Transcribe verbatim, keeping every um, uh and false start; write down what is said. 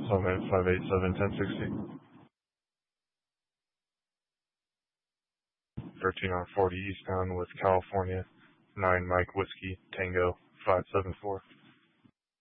Summit five eight seven ten sixty. thirteen R forty eastbound with California. nine Mike Whiskey Tango five seven four.